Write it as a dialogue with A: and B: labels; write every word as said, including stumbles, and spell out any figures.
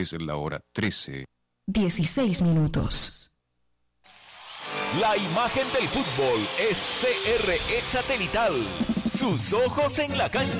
A: Es la hora trece.
B: dieciséis minutos.
C: La imagen del fútbol es C R E Satelital. Sus ojos en la cancha.